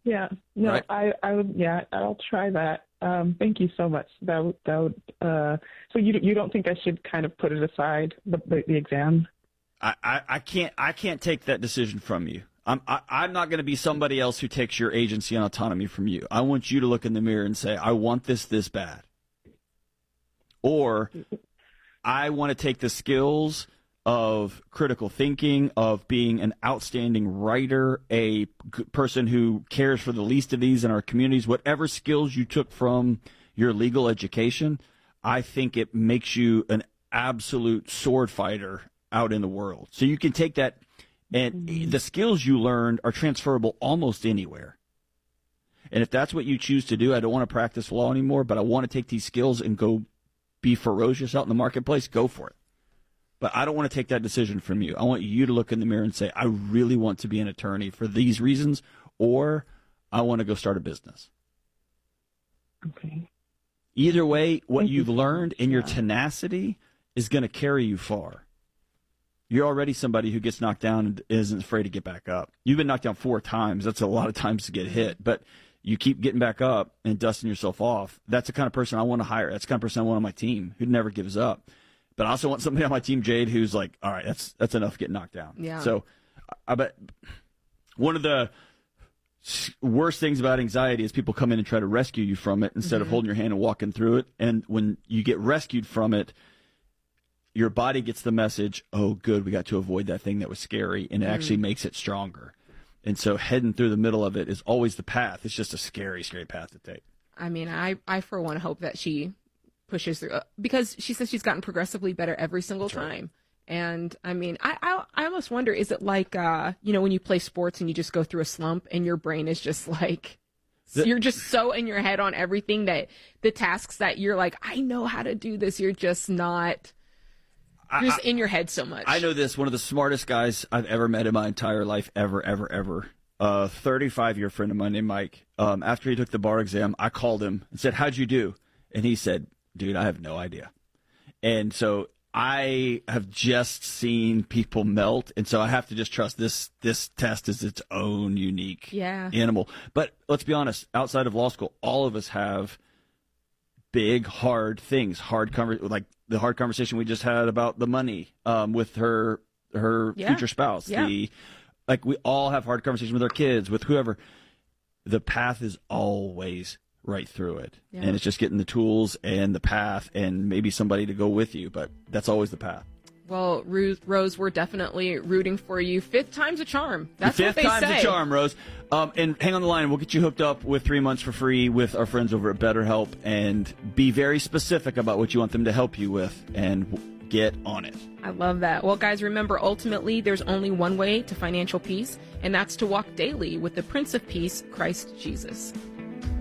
Yeah. No, right? I would, yeah, I'll try that. Thank you so much. So you don't think I should kind of put it aside, the exam? I can't take that decision from you. I'm not going to be somebody else who takes your agency and autonomy from you. I want you to look in the mirror and say, I want this bad. Or I want to take the skills of critical thinking, of being an outstanding writer, a person who cares for the least of these in our communities, whatever skills you took from your legal education, I think it makes you an absolute sword fighter out in the world. So you can take that, and the skills you learned are transferable almost anywhere. And if that's what you choose to do, I don't want to practice law anymore, but I want to take these skills and go be ferocious out in the marketplace, go for it. But I don't want to take that decision from you. I want you to look in the mirror and say, I really want to be an attorney for these reasons, or I want to go start a business. Okay. Either way, what you've learned and your tenacity is going to carry you far. You're already somebody who gets knocked down and isn't afraid to get back up. You've been knocked down 4 times. That's a lot of times to get hit. But you keep getting back up and dusting yourself off. That's the kind of person I want to hire. That's the kind of person I want on my team who never gives up. But I also want somebody on my team, Jade, who's like, all right, that's enough getting knocked down. Yeah. So I bet one of the worst things about anxiety is people come in and try to rescue you from it instead of holding your hand and walking through it. And when you get rescued from it, your body gets the message, oh, good, we got to avoid that thing that was scary, and it actually makes it stronger. And so heading through the middle of it is always the path. It's just a scary, scary path to take. I mean, I for one hope that she pushes through, because she says she's gotten progressively better every single time. And I mean, I almost wonder, is it like, when you play sports and you just go through a slump and your brain is just like, you're just so in your head on everything that the tasks that you're like, I know how to do this. You're just not, you're just in your head so much. I know this, one of the smartest guys I've ever met in my entire life, ever. A 35-year friend of mine named Mike. After he took the bar exam, I called him and said, how'd you do? And he said, dude, I have no idea. And so I have just seen people melt, and so I have to just trust this test is its own unique animal. But let's be honest, outside of law school, all of us have big, hard things, like the hard conversation we just had about the money with her future spouse. Yeah. We all have hard conversations with our kids, with whoever. The path is always right through it. Yeah. And it's just getting the tools and the path and maybe somebody to go with you, but that's always the path. Well, Rose, we're definitely rooting for you. 5th time's a charm. That's what they say. 5th time's a charm, Rose. And hang on the line. We'll get you hooked up with 3 months for free with our friends over at BetterHelp, and be very specific about what you want them to help you with, and get on it. I love that. Well, guys, remember, ultimately, there's only one way to financial peace, and that's to walk daily with the Prince of Peace, Christ Jesus.